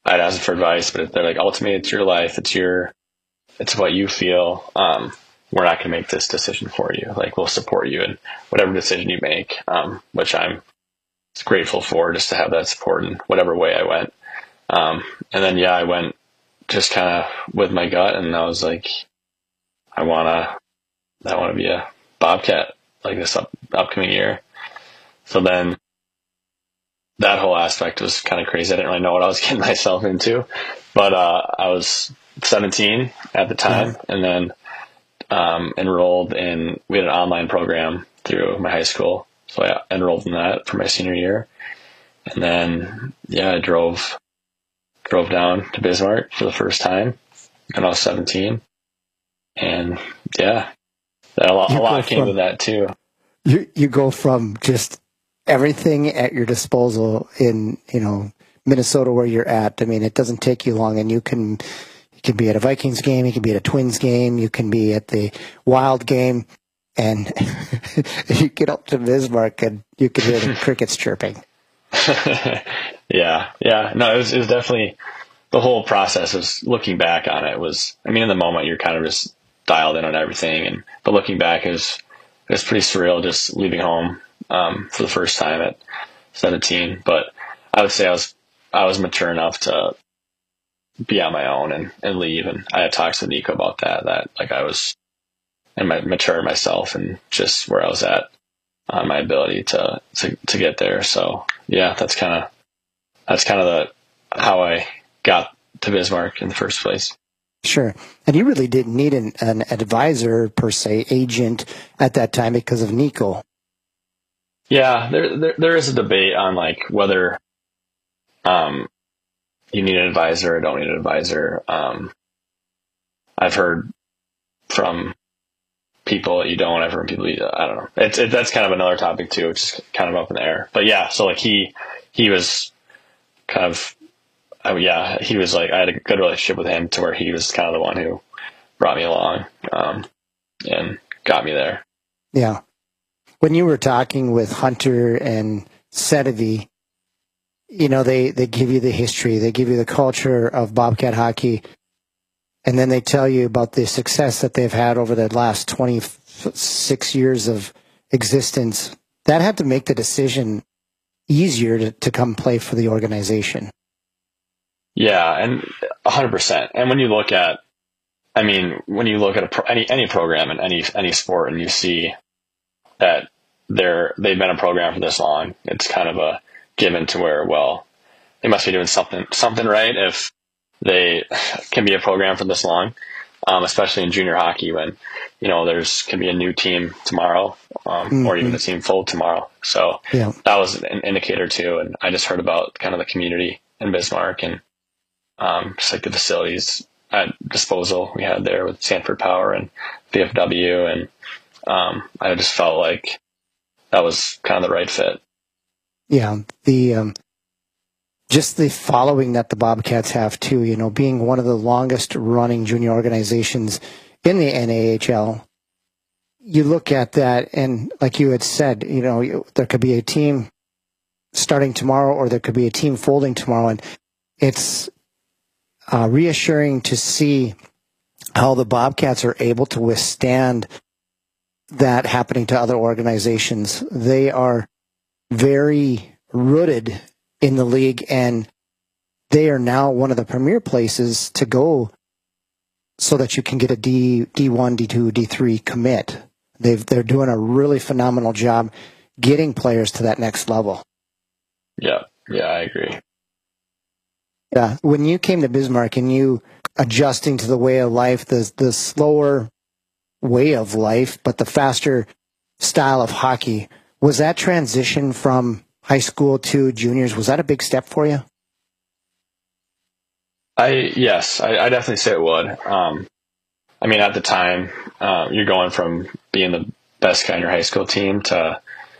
I'd ask them for advice, but they're like, ultimately, it's your life. It's what you feel. We're not going to make this decision for you. Like, we'll support you in whatever decision you make, which I'm grateful for, just to have that support in whatever way I went. And then, I went just kind of with my gut, and I was like, I want to be a Bobcat like this upcoming year. So then that whole aspect was kind of crazy. I didn't really know what I was getting myself into, but I was 17 at the time, and then enrolled in, we had an online program through my high school. So I enrolled in that for my senior year. And then, I drove down to Bismarck for the first time when I was 17. And a lot came with that too. You go from just everything at your disposal in, Minnesota where you're at. I mean, it doesn't take you long, and you can be at a Vikings game, you can be at a Twins game, you can be at the Wild game, and you get up to Bismarck and you can hear the crickets chirping. Yeah. No, it was definitely, the whole process was, looking back on it was, I mean, in the moment you're kind of just dialed in on everything, but looking back it was pretty surreal just leaving home for the first time at 17. But I would say I was mature enough to be on my own and leave. And I had talks with Nico about that like I was mature myself and just where I was at on my ability to get there. So that's kind of how I got to Bismarck in the first place. Sure. And you really didn't need an advisor per se, agent at that time because of Nico. Yeah, there is a debate on like whether you need an advisor or don't need an advisor. I've heard from people that you don't, I've heard from people I don't know. That's kind of another topic too, which is kind of up in the air. But so like he was kind of, he was like, I had a good relationship with him to where he was kind of the one who brought me along and got me there. Yeah. When you were talking with Hunter and Sedivy, they give you the history, they give you the culture of Bobcat hockey, and then they tell you about the success that they've had over the last 26 years of existence. That had to make the decision easier to come play for the organization. Yeah, and 100%. And when you look at any program in any sport, and you see that they've been a program for this long, it's kind of a given to where, well, they must be doing something right if they can be a program for this long, especially in junior hockey when, can be a new team tomorrow, or even a team full tomorrow. So that was an indicator too. And I just heard about kind of the community in Bismarck and just like the facilities at disposal we had there with Sanford Power and VFW. And I just felt like that was kind of the right fit. Yeah. Just the following that the Bobcats have too, being one of the longest running junior organizations in the NAHL. You look at that, and like you had said, there could be a team starting tomorrow, or there could be a team folding tomorrow, and it's reassuring to see how the Bobcats are able to withstand that happening to other organizations. They are very rooted in the league, and they are now one of the premier places to go so that you can get a D1, D2, D3 commit. They're doing a really phenomenal job getting players to that next level. Yeah, I agree. Yeah, when you came to Bismarck and you adjusting to the way of life, the slower way of life, but the faster style of hockey, was that transition from high school to juniors, was that a big step for you? Yes, I definitely say it would. At the time, you're going from being the best guy in your high school team to,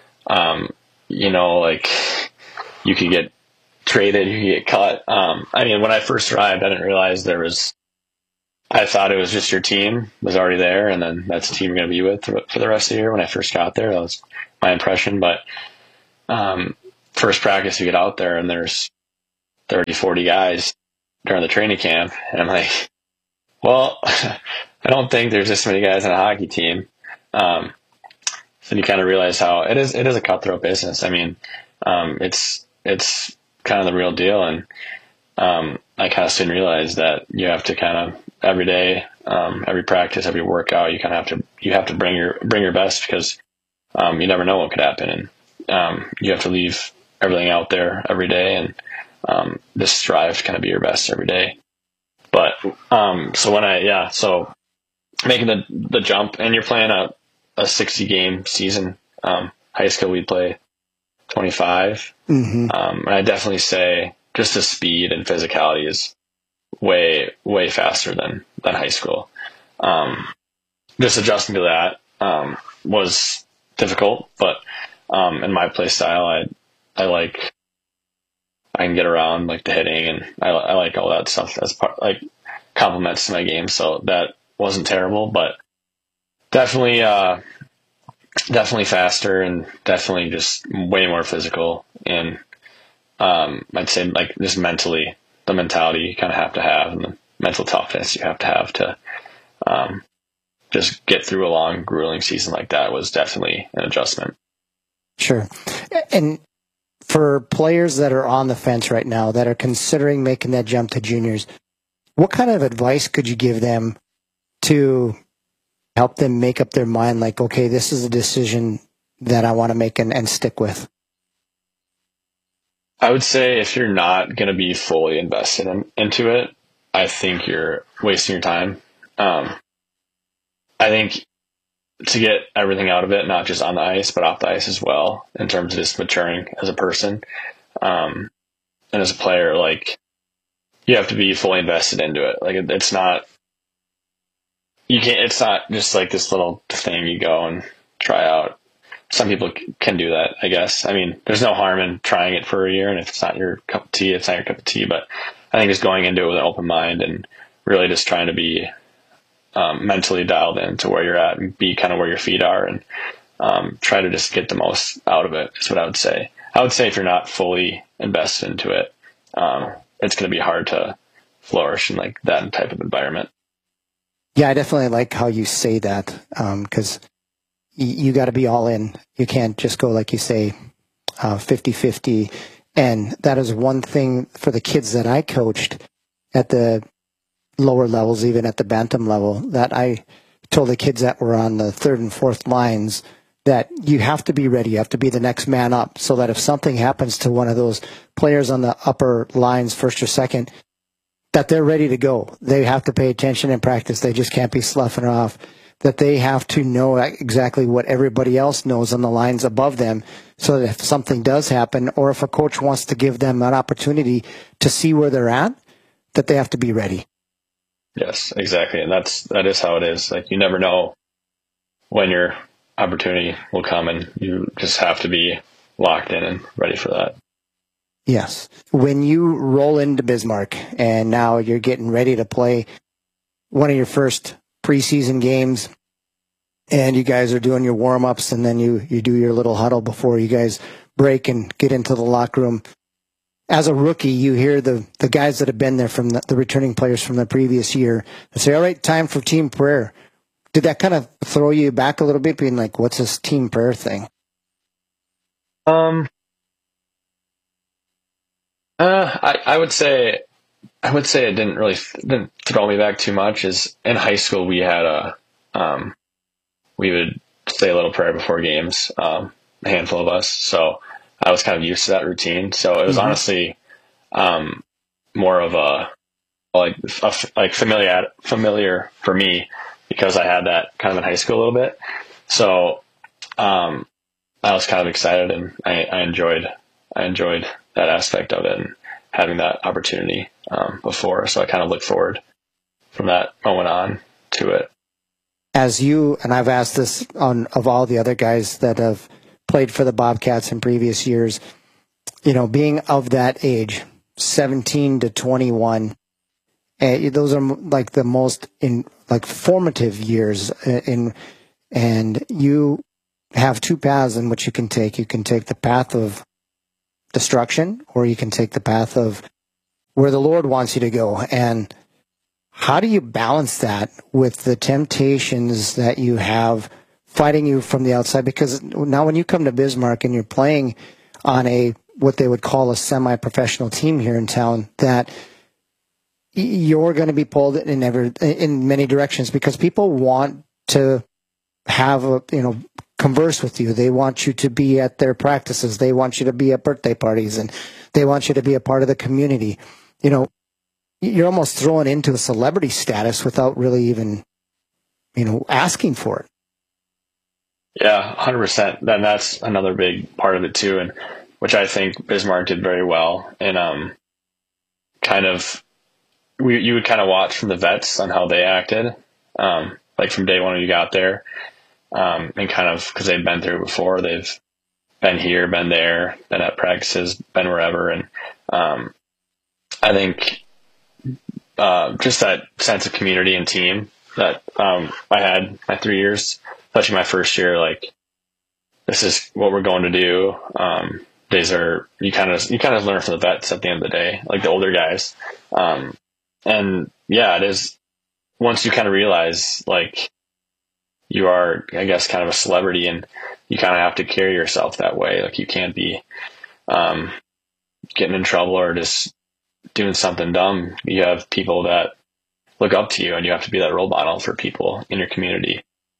like you could get traded, you could get cut. When I first arrived, I didn't realize I thought it was just your team was already there, and then that's the team you're going to be with for the rest of the year. When I first got there, that was my impression. But first practice, you get out there, and there's 30, 40 guys during the training camp. And I'm like, well, I don't think there's this many guys on a hockey team. So you kind of realize how it is a cutthroat business. I mean, it's kind of the real deal. And I kind of soon realized that you have to kind of every day, every practice, every workout, you kind of have to bring your best, because you never know what could happen, and you have to leave everything out there every day, and just strive to kind of be your best every day. But so making the jump, and you're playing a 60 game season. High school we'd play 25. Mm-hmm. And I definitely say just the speed and physicality is way faster than high school. Just adjusting to that was difficult, but in my play style, I can get around, like the hitting, and I like all that stuff as part, like, complements to my game. So that wasn't terrible, but definitely faster, and definitely just way more physical. And I'd say, like, just mentally, the mentality you kind of have to have, and the mental toughness you have to just get through a long, grueling season like that was definitely an adjustment. Sure. And for players that are on the fence right now, that are considering making that jump to juniors, what kind of advice could you give them to help them make up their mind, like, okay, this is a decision that I want to make and stick with? I would say if you're not going to be fully invested into it, I think you're wasting your time. I think to get everything out of it, not just on the ice, but off the ice as well, in terms of just maturing as a person, and as a player, like, you have to be fully invested into it. Like, it's not just like this little thing you go and try out. Some people can do that, I guess. I mean, there's no harm in trying it for a year, and if it's not your cup of tea, it's not your cup of tea. But I think just going into it with an open mind and really just trying to be mentally dialed in to where you're at, and be kind of where your feet are, and try to just get the most out of it is what I would say. I would say if you're not fully invested into it, it's going to be hard to flourish in, like, that type of environment. Yeah, I definitely like how you say that, because you got to be all in. You can't just go, like you say, 50-50. And that is one thing for the kids that I coached at the lower levels, even at the bantam level, that I told the kids that were on the third and fourth lines that you have to be ready. You have to be the next man up, so that if something happens to one of those players on the upper lines, first or second, that they're ready to go. They have to pay attention in practice. They just can't be sloughing off. That they have to know exactly what everybody else knows on the lines above them, so that if something does happen, or if a coach wants to give them an opportunity to see where they're at, that they have to be ready. Yes, exactly. And that is how it is. Like, you never know when your opportunity will come, and you just have to be locked in and ready for that. Yes. When you roll into Bismarck and now you're getting ready to play one of your first preseason games, and you guys are doing your warm-ups, and then you do your little huddle before you guys break and get into the locker room. As a rookie, you hear the guys that have been there, from the returning players from the previous year, and say, all right, time for team prayer. Did that kind of throw you back a little bit, being like, what's this team prayer thing? I would say it didn't throw me back too much. Is in high school we had we would say a little prayer before games, a handful of us. So I was kind of used to that routine. So it was honestly more of a familiar for me, because I had that kind of in high school a little bit. So I was kind of excited, and I enjoyed that aspect of it, and having that opportunity before. So I kind of look forward from that moment on to it. As you, and I've asked this of all the other guys that have played for the Bobcats in previous years, being of that age, 17 to 21, those are like the most formative years and you have two paths in which you can take. You can take the path of destruction, or you can take the path of where the Lord wants you to go. And how do you balance that with the temptations that you have fighting you from the outside? Because now when you come to Bismarck and you're playing on what they would call a semi-professional team here in town, that you're going to be pulled in many directions because people want to converse with you. They want you to be at their practices. They want you to be at birthday parties, and they want you to be a part of the community. You're almost thrown into a celebrity status without really even, asking for it. Yeah, 100%. Then that's another big part of it too, and which I think Bismarck did very well. And you would kind of watch from the vets on how they acted, like from day one when you got there, and kind of because they've been through it before. They've been here, been there, been at practices, been wherever, and I think just that sense of community and team that I had my 3 years, especially my first year. Like, this is what we're going to do. Days are you kind of learn from the vets at the end of the day, like the older guys. And yeah, it is, once you kind of realize like you are, I guess, kind of a celebrity, and you kind of have to carry yourself that way. Like, you can't be getting in trouble or just doing something dumb. You have people that look up to you, and you have to be that role model for people in your community.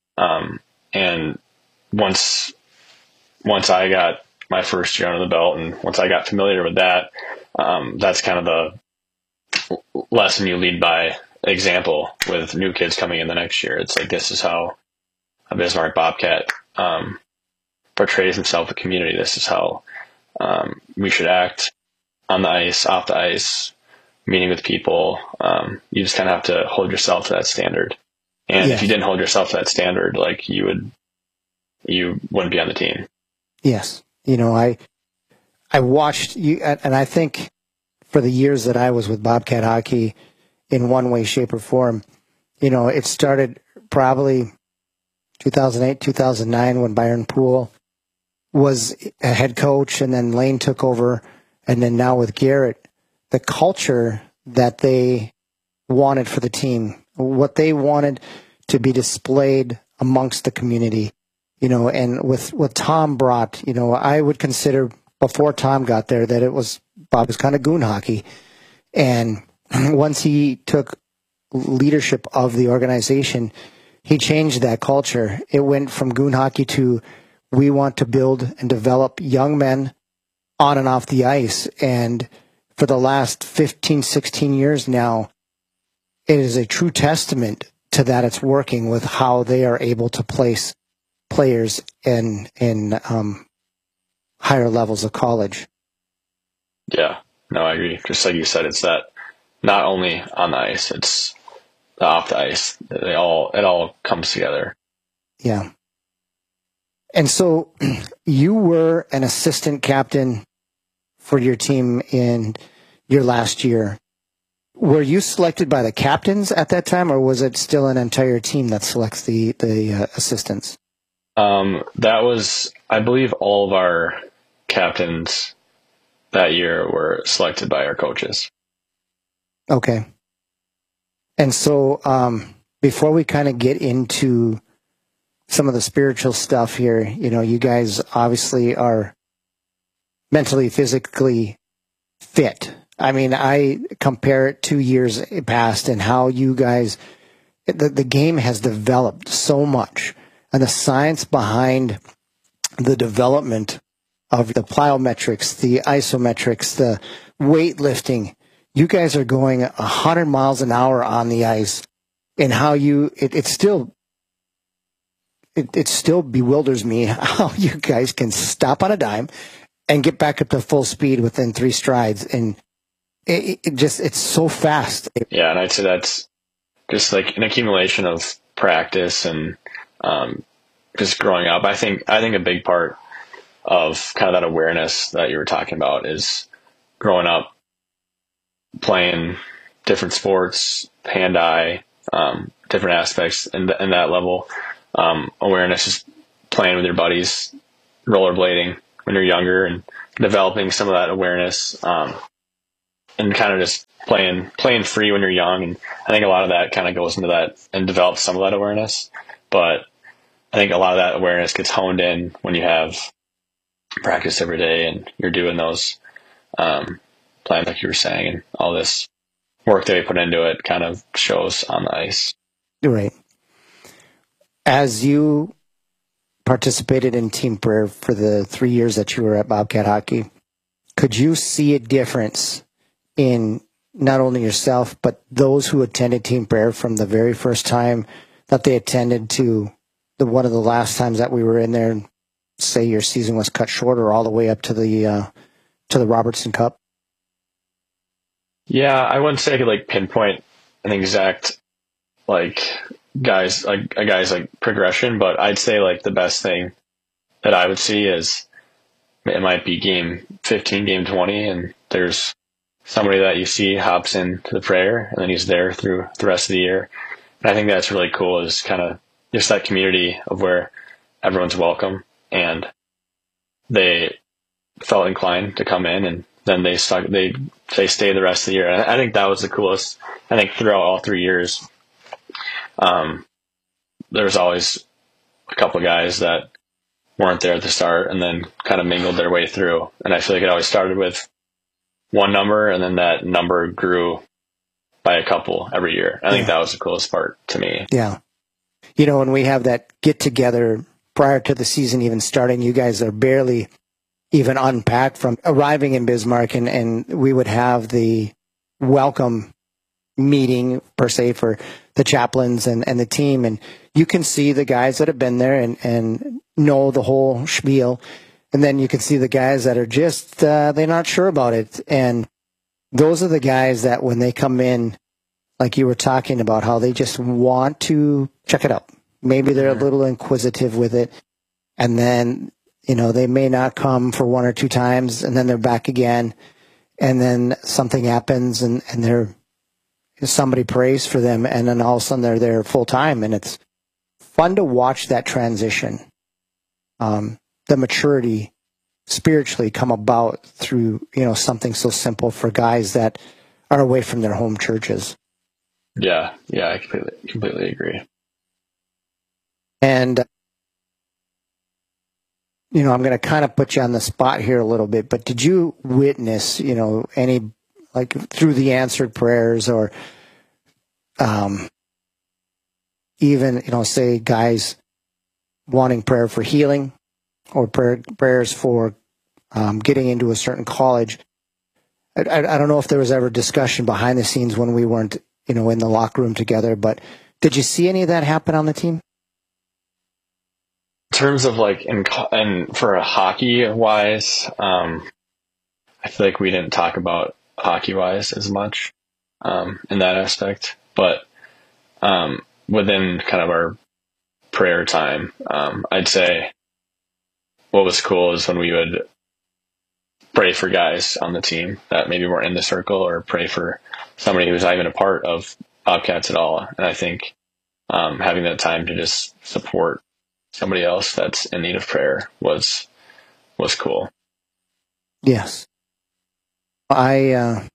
And once I got my first year under the belt, and once I got familiar with that, that's kind of the lesson you lead by example with new kids coming in the next year. It's like, this is how a Bismarck Bobcat portrays himself in the community. This is how we should act on the ice, off the ice, meeting with people. You just kind of have to hold yourself to that standard. And if you didn't hold yourself to that standard, like, you wouldn't be on the team. Yes. I watched you, and I think for the years that I was with Bobcat hockey, in one way, shape, or form, it started probably 2008, 2009 when Byron Poole was a head coach, and then Lane took over, and then now with Garrett, the culture that they wanted for the team, what they wanted to be displayed amongst the community, and with what Tom brought, I would consider before Tom got there that Bob was kind of goon hockey. And once he took leadership of the organization, he changed that culture. It went from goon hockey to, we want to build and develop young men on and off the ice. And for the last 15, 16 years now, it is a true testament to that. It's working with how they are able to place players in higher levels of college. Yeah, no, I agree. Just like you said, it's that not only on the ice, it's off the ice. It all comes together. Yeah. And so you were an assistant captain for your team in your last year. Were you selected by the captains at that time, or was it still an entire team that selects the assistants? That was, I believe, all of our captains that year were selected by our coaches. Okay. And so before we kind of get into some of the spiritual stuff here, you guys obviously are mentally, physically fit. I mean, I compare it 2 years past and how you guys, the game has developed so much, and the science behind the development of the plyometrics, the isometrics, the weightlifting. You guys are going 100 miles an hour on the ice, and how it still bewilders me how you guys can stop on a dime and get back up to full speed within 3 strides. And it's so fast. Yeah. And I'd say that's just like an accumulation of practice and, just growing up. I think a big part of kind of that awareness that you were talking about is growing up playing different sports, hand-eye, different aspects, and that level. Awareness is playing with your buddies, rollerblading when you're younger, and developing some of that awareness, and kind of just playing free when you're young. And I think a lot of that kind of goes into that and develops some of that awareness. But I think a lot of that awareness gets honed in when you have practice every day and you're doing those plans, like you were saying, and all this work that we put into it kind of shows on the ice. Right. As you participated in team prayer for the 3 years that you were at Bobcat Hockey, could you see a difference in not only yourself, but those who attended team prayer from the very first time that they attended to one of the last times that we were in there, say your season was cut short, or all the way up to the Robertson Cup? Yeah, I wouldn't say I could like pinpoint an exact guys progression, but I'd say like the best thing that I would see is it might be game 15, game 20, and there's somebody that you see hops into the prayer, and then he's there through the rest of the year. And I think that's really cool, is kind of just that community of where everyone's welcome, and they felt inclined to come in, and then they stay the rest of the year. And I think that was the coolest. I think throughout all 3 years, there was always a couple guys that weren't there at the start and then kind of mingled their way through. And I feel like it always started with one number, and then that number grew by a couple every year. I think that was the coolest part to me. Yeah. You know, when we have that get together prior to the season even starting, you guys are barely even unpacked from arriving in Bismarck, and we would have the welcome meeting per se for the chaplains and the team, and you can see the guys that have been there and know the whole spiel, and then you can see the guys that are just they're not sure about it. And those are the guys that when they come in, like you were talking about, how they just want to check it out. Maybe they're a little inquisitive with it, and then they may not come for 1 or 2 times, and then they're back again, and then something happens, and somebody prays for them, and then all of a sudden they're there full time, and it's fun to watch that transition, the maturity spiritually come about through something so simple for guys that are away from their home churches. Yeah, I completely agree. And I'm going to kind of put you on the spot here a little bit, but did you witness, any, like through the answered prayers, or even, say guys wanting prayer for healing, or prayers for getting into a certain college? I don't know if there was ever discussion behind the scenes when we weren't, in the locker room together, but did you see any of that happen on the team? In terms of and for hockey wise, I feel like we didn't talk about hockey wise as much in that aspect, but within kind of our prayer time, I'd say what was cool is when we would pray for guys on the team that maybe weren't in the circle, or pray for somebody who's not even a part of Bobcats at all. And I think having that time to just support somebody else that's in need of prayer was cool. Yes. I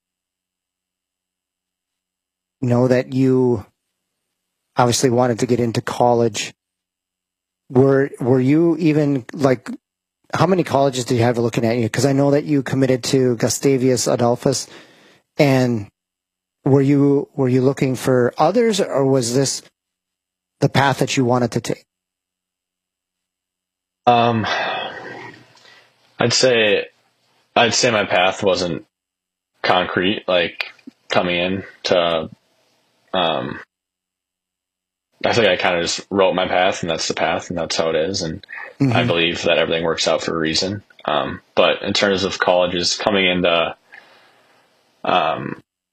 know that you obviously wanted to get into college. Were you even how many colleges did you have looking at you? Because I know that you committed to Gustavus Adolphus, and were you looking for others, or was this the path that you wanted to take? I'd say my path wasn't concrete, coming in to, I think I kind of just wrote my path, and that's the path, and that's how it is. And I believe that everything works out for a reason. But in terms of colleges, coming into, I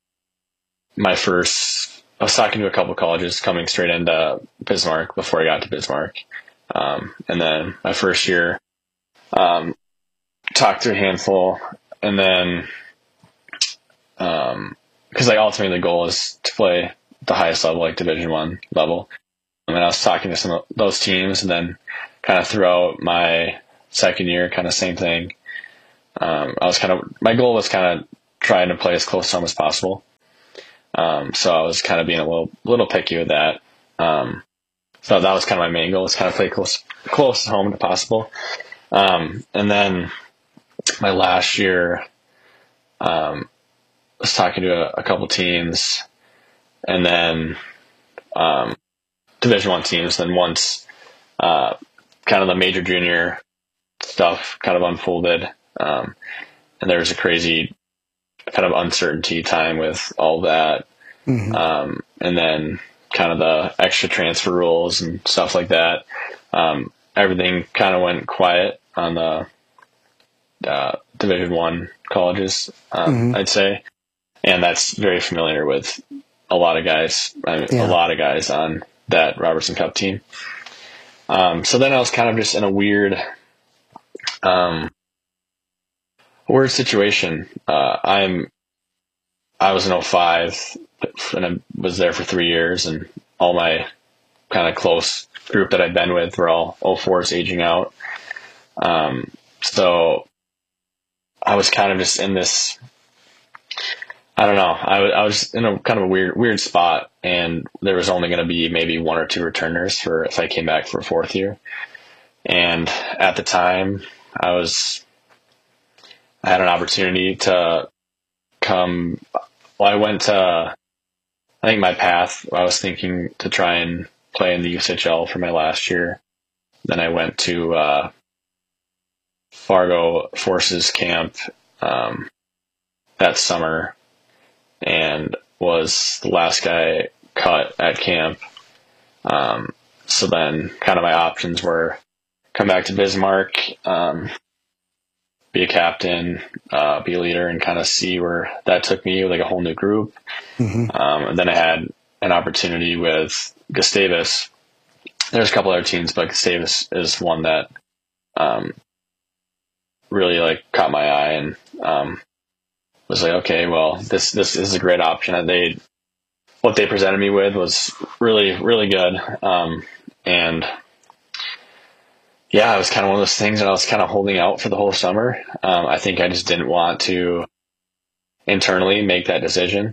was talking to a couple of colleges coming straight into Bismarck before I got to Bismarck. And then my first year, talked to a handful, and then, cause ultimately the goal is to play the highest level, Division I level. And I was talking to some of those teams, and then kind of throughout my second year, kind of same thing. My goal was kind of trying to play as close to home as possible. So I was kind of being a little picky with that. So that was kind of my main goal, was kind of play close to home to possible. And then my last year, was talking to a couple teams, and then Division I teams. Then once kind of the major junior stuff kind of unfolded, and there was a crazy kind of uncertainty time with all that, and then kind of the extra transfer rules and stuff like that. Everything kind of went quiet on the Division I colleges, I'd say. And that's very familiar with a lot of guys. A lot of guys on that Robertson Cup team. So then I was kind of just in a weird situation. I was in 05 and I was there for 3 years, and all my kind of close group that I'd been with were all 04s aging out. So I was kind of just in this, I don't know. I was in a kind of a weird spot, and there was only going to be maybe 1 or 2 returners for if I came back for a 4th year. And at the time, I had an opportunity to come. Well, I went to, I think my path, I was thinking to try and play in the USHL for my last year. Then I went to Fargo Forces camp that summer, and was the last guy cut at camp. So then kind of my options were come back to Bismarck, be a captain, be a leader, and kind of see where that took me, like a whole new group. And then I had an opportunity with Gustavus. There's a couple other teams, but Gustavus is one that really like caught my eye, and was like, okay, well, this is a great option. And what they presented me with was really, really good. And yeah, it was kind of one of those things that I was kind of holding out for the whole summer. I think I just didn't want to internally make that decision.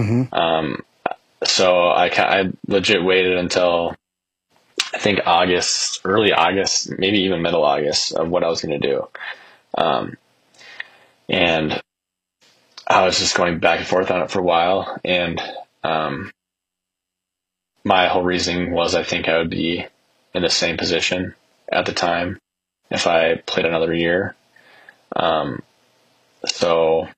So I legit waited until I think August, early August, maybe even middle August, of what I was going to do. And I was just going back and forth on it for a while. And my whole reasoning was I think I would be in the same position at the time if I played another year. So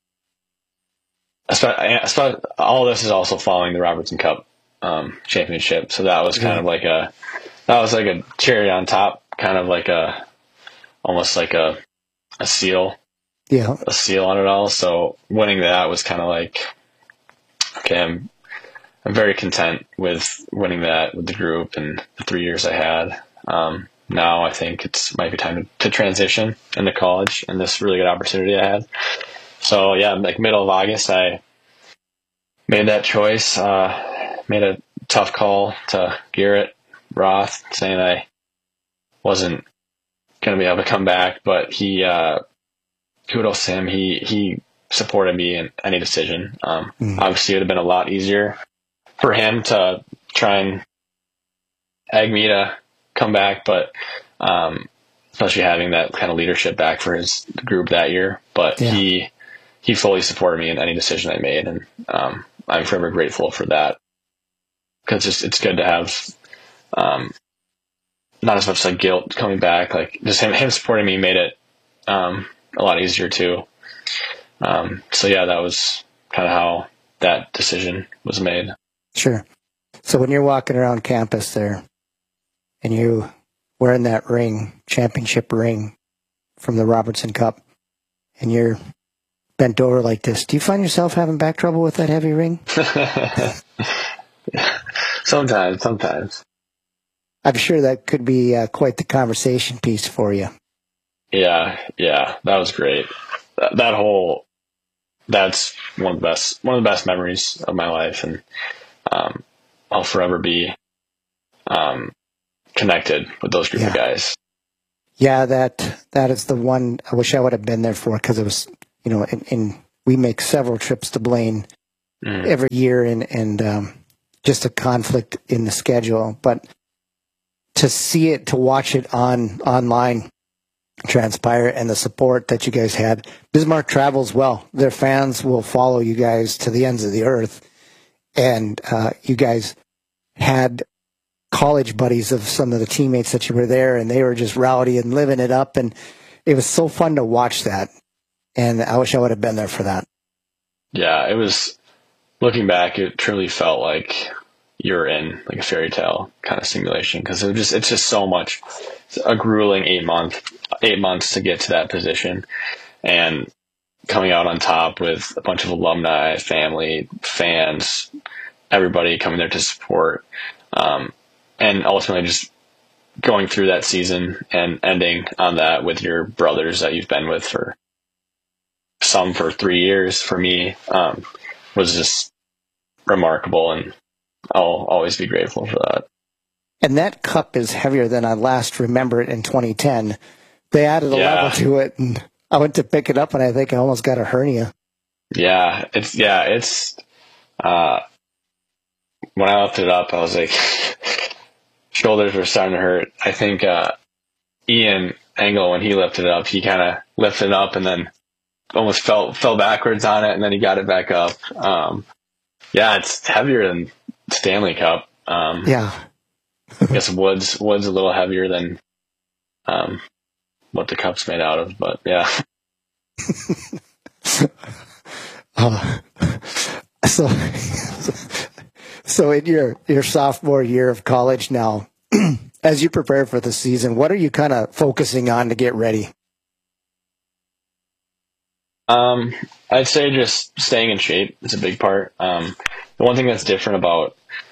all this is also following the Robertson Cup championship. So that was kind of like a cherry on top, kind of like almost like a seal. Yeah. A seal on it all. So winning that was kind of like, okay, I'm very content with winning that with the group and the 3 years I had. Now I think might be time to transition into college, and this really good opportunity I had. So yeah, like middle of August, I made that choice, made a tough call to Garrett Roth, saying I wasn't going to be able to come back, but he, kudos to him. He supported me in any decision. Obviously it would have been a lot easier for him to try and egg me to come back, but especially having that kind of leadership back for his group that year. But he fully supported me in any decision I made, and I'm forever grateful for that, because it's good to have not as much like guilt coming back. Like just him supporting me made it a lot easier too. So yeah, that was kind of how that decision was made. Sure. So when you're walking around campus there, and you wearing that ring, championship ring from the Robertson Cup, and you're bent over like this, do you find yourself having back trouble with that heavy ring? Sometimes. I'm sure that could be quite the conversation piece for you. Yeah, that was great. That's one of the best memories of my life, and I'll forever be connected with those group of guys. Yeah, that is the one I wish I would have been there for, because it was, and we make several trips to Blaine every year, and just a conflict in the schedule. But to watch it online transpire, and the support that you guys had. Bismarck travels well. Their fans will follow you guys to the ends of the earth. And you guys had college buddies of some of the teammates that you were there, and they were just rowdy and living it up. And it was so fun to watch that. And I wish I would have been there for that. Yeah, it was, looking back, it truly felt like you're in like a fairy tale kind of simulation, because it's just so much. It's a grueling 8 months to get to that position, and coming out on top with a bunch of alumni, family, fans, everybody coming there to support, and ultimately just going through that season and ending on that with your brothers that you've been with for 3 years. For me, was just remarkable, and I'll always be grateful for that. And that cup is heavier than I last remember it in 2010. They added a level to it, and I went to pick it up, and I think I almost got a hernia. Yeah, it's when I lifted it up, I was like, shoulders were starting to hurt. I think Ian Engel, when he lifted it up, he kind of lifted it up and then almost fell backwards on it, and then he got it back up. It's heavier than Stanley Cup. I guess wood's a little heavier than what the cup's made out of, but yeah. So in your sophomore year of college now, as you prepare for the season, what are you kind of focusing on to get ready? I'd say just staying in shape is a big part. The one thing that's different about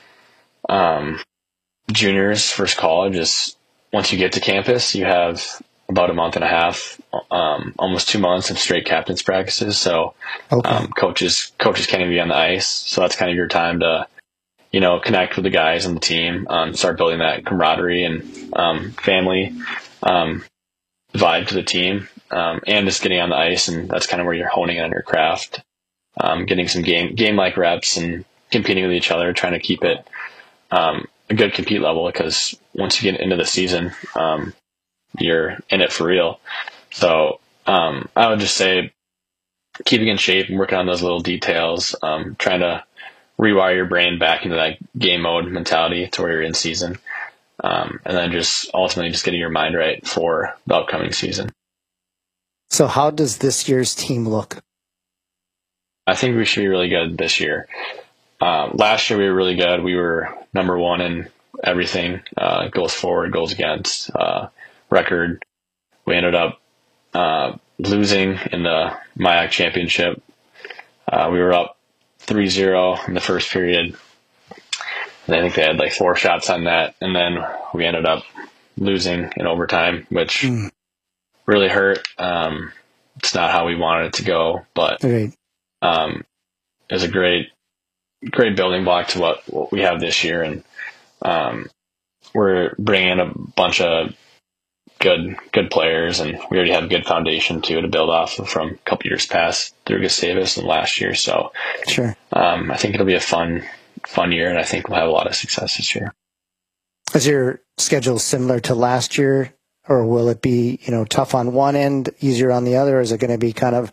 juniors versus college is once you get to campus, you have about a month and a half, almost 2 months of straight captain's practices. So coaches can't even be on the ice. So that's kind of your time to, connect with the guys on the team, start building that camaraderie and family vibe to the team, and just getting on the ice. And that's kind of where you're honing on your craft, getting some game-like reps and competing with each other, trying to keep it a good compete level, because once you get into the season, you're in it for real. So I would just say keeping in shape and working on those little details, trying to rewire your brain back into that game mode mentality to where you're in season, and then just ultimately just getting your mind right for the upcoming season. So how does this year's team look? I think we should be really good this year. Last year we were really good. We were number one in everything, goals forward, goals against, record. We ended up losing in the MIAC championship. We were up 3-0 in the first period. And I think they had like 4 shots on net, and then we ended up losing in overtime, which really hurt. It's not how we wanted it to go, but it was a great building block to what we have this year. And we're bringing in a bunch of good players, and we already have a good foundation too to build off of from a couple years past through Gustavus and last year. So sure. I think it'll be a fun year, and I think we'll have a lot of success this year. Is your schedule similar to last year, or will it be, tough on one end, easier on the other? Or is it going to be kind of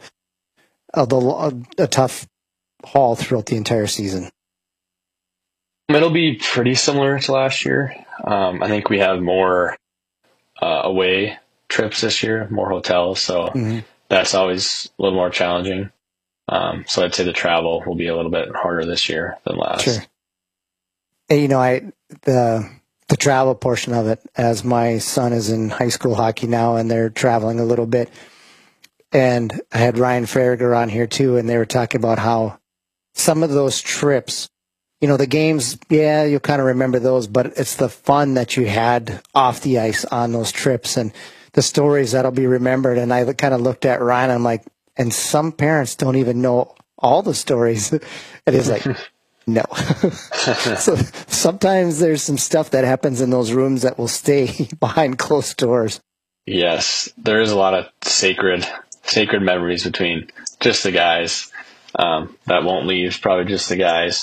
a tough haul throughout the entire season? It'll be pretty similar to last year. I think we have more away trips this year, more hotels, so that's always a little more challenging. So I'd say the travel will be a little bit harder this year than last. Sure. And, the travel portion of it, as my son is in high school hockey now, and they're traveling a little bit. And I had Ryan Farragher on here too, and they were talking about how some of those trips, the games, you'll kind of remember those, but it's the fun that you had off the ice on those trips and the stories that'll be remembered. And I kind of looked at Ryan, I'm like, and some parents don't even know all the stories. And it's like, no. So sometimes there's some stuff that happens in those rooms that will stay behind closed doors. Yes, there is a lot of sacred memories between just the guys. that won't leave probably just the guys